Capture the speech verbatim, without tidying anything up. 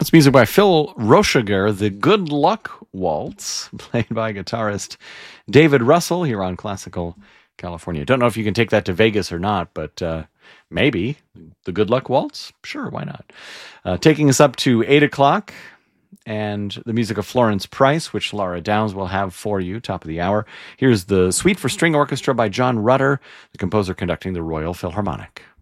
That's music by Phil Rochiger, the Good Luck Waltz, played by guitarist David Russell here on Classical California. Don't know if you can take that to Vegas or not, but uh, maybe. The Good Luck Waltz? Sure, why not? Uh, taking us up to eight o'clock, and the music of Florence Price, which Laura Downs will have for you, top of the hour. Here's the Suite for String Orchestra by John Rutter, the composer conducting the Royal Philharmonic.